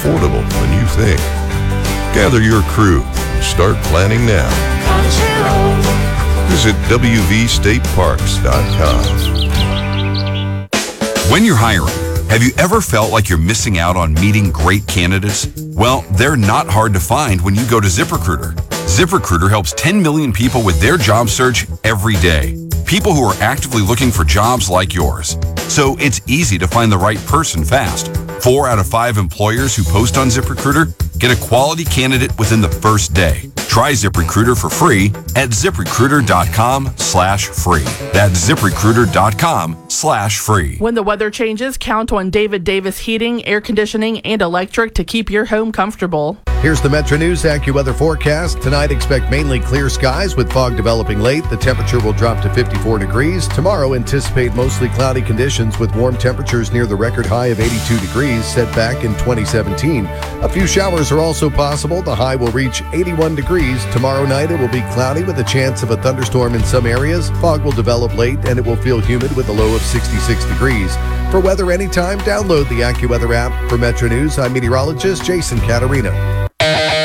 affordable than you think. Gather your crew and start planning now. Visit WVStateParks.com. When you're hiring, have you ever felt like you're missing out on meeting great candidates? Well, they're not hard to find when you go to ZipRecruiter. ZipRecruiter helps 10 million people with their job search every day. People who are actively looking for jobs like yours. So it's easy to find the right person fast. 4 out of 5 employers who post on ZipRecruiter get a quality candidate within the first day. Try ZipRecruiter for free at ZipRecruiter.com/free. That's ZipRecruiter.com/free. When the weather changes, count on David Davis Heating, Air Conditioning, and Electric to keep your home comfortable. Here's the Metro News AccuWeather forecast. Tonight, expect mainly clear skies with fog developing late. The temperature will drop to 54 degrees. Tomorrow, anticipate mostly cloudy conditions with warm temperatures near the record high of 82 degrees set back in 2017. A few showers are also possible. The high will reach 81 degrees. Tomorrow night, it will be cloudy with a chance of a thunderstorm in some areas. Fog will develop late, and it will feel humid with a low of 66 degrees. For weather anytime, download the AccuWeather app. For Metro News, I'm meteorologist Jason Caterina.